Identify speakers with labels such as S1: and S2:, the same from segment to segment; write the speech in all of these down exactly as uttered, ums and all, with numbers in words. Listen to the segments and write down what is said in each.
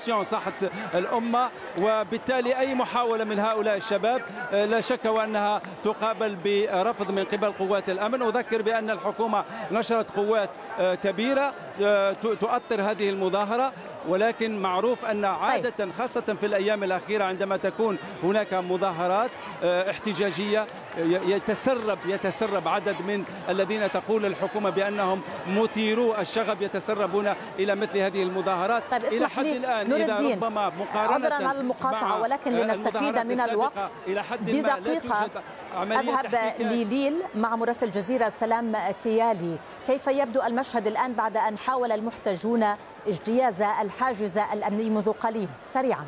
S1: ناسيون صحة الأمة، وبالتالي أي محاولة من هؤلاء الشباب لا شك وأنها تقابل برفض من قبل قوات الأمن. أذكر بأن الحكومة نشرت قوات كبيرة تؤطر هذه المظاهرة، ولكن معروف أن عادة خاصة في الأيام الأخيرة عندما تكون هناك مظاهرات احتجاجية يتسرب يتسرب عدد من الذين تقول الحكومة بأنهم مثيرو الشغب يتسربون إلى مثل هذه المظاهرات.
S2: طيب
S1: إلى حد الآن إذا ربما مقارنة
S2: عذرا على المقاطعة، ولكن لنستفيد من الوقت بدقيقة أذهب لليل مع مراسل الجزيرة سلام كيالي. كيف يبدو المشهد الآن بعد أن حاول المحتجون اجتياز الحاجز الأمني منذ قليل؟ سريعا.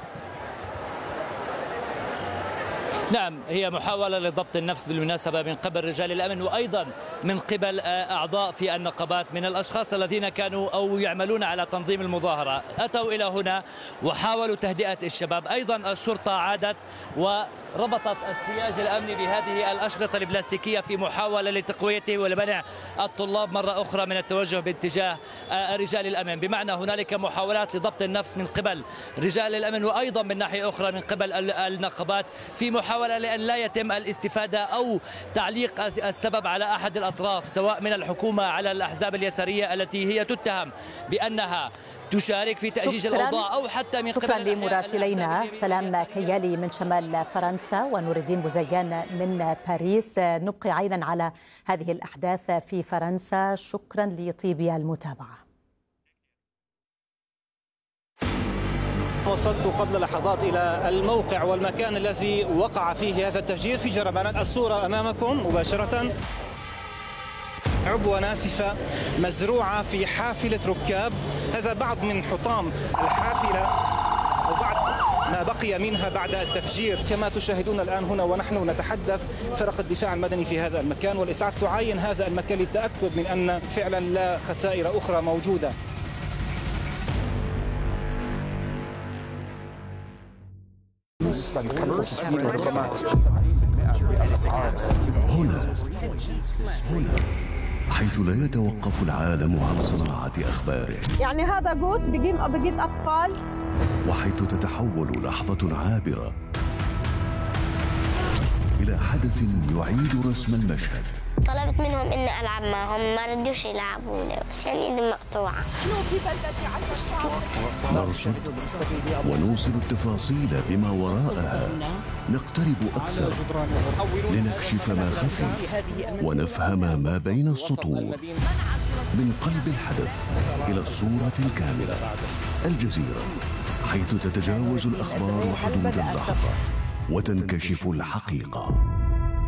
S3: نعم، هي محاولة لضبط النفس بالمناسبة من قبل رجال الأمن وأيضا من قبل أعضاء في النقابات من الأشخاص الذين كانوا أو يعملون على تنظيم المظاهرة. أتوا إلى هنا وحاولوا تهدئة الشباب. أيضا الشرطة عادت وربطت السياج الأمني بهذه الأشرطة البلاستيكية في محاولة لتقويته ولمنع الطلاب مرة أخرى من التوجه باتجاه رجال الأمن. بمعنى هنالك محاولات لضبط النفس من قبل رجال الأمن وأيضا من ناحية أخرى من قبل النقابات في محاولة لأن لا يتم الاستفادة أو تعليق السبب على أحد الأطراف، سواء من الحكومة على الأحزاب اليسارية التي هي تتهم بأنها تشارك في تأجيج الأوضاع أو حتى من قبل.
S2: شكرا لمراسلينا سلام كيالي من شمال فرنسا ونور الدين بوزيان من باريس. نبقي عينا على هذه الأحداث في فرنسا. شكرا لطيب المتابعة.
S4: وصلت قبل لحظات إلى الموقع والمكان الذي وقع فيه هذا التفجير في جربانات. الصورة أمامكم مباشرة، عبوة ناسفة مزروعة في حافلة ركاب. هذا بعض من حطام الحافلة وبعض ما بقي منها بعد التفجير. كما تشاهدون الآن هنا ونحن نتحدث، فرق الدفاع المدني في هذا المكان والإسعاف تعاين هذا المكان للتأكد من أن فعلا لا خسائر أخرى موجودة.
S5: هنا هنا حيث لا يتوقف العالم عن صناعة أخباره،
S6: يعني هذا جوت بجيب بجيب أطفال،
S5: وحيث تتحول لحظة عابرة إلى حدث يعيد رسم المشهد.
S7: طلبت منهم إني ألعب معهم، ما ردوش يلعبوني عشان إيدي مقطوعة.
S5: نرصد ونوصل التفاصيل بما وراءها، نقترب أكثر لنكشف ما خفي ونفهم ما بين السطور. من قلب الحدث إلى الصورة الكاملة، الجزيرة، حيث تتجاوز الأخبار حدود اللحظة وتنكشف الحقيقة.